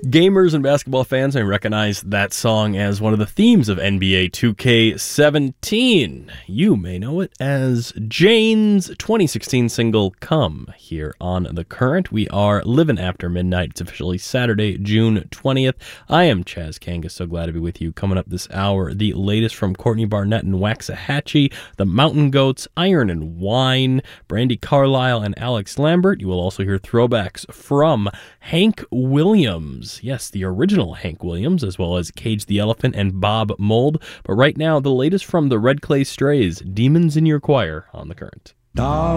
Gamers and basketball fans may recognize that song as one of the themes of NBA 2K17. You may know it as Jane's 2016 single, Come. Here on The Current, we are living after midnight. It's officially Saturday, June 20th. I am Chaz Kangas, so glad to be with you. Coming up this hour, the latest from Courtney Barnett and Waxahachie, the Mountain Goats, Iron and Wine, Brandi Carlile, and Alex Lambert. You will also hear throwbacks from Hank Williams. Yes, the original Hank Williams, as well as Cage the Elephant and Bob Mould. But right now, the latest from the Red Clay Strays, Demons in Your Choir on The Current.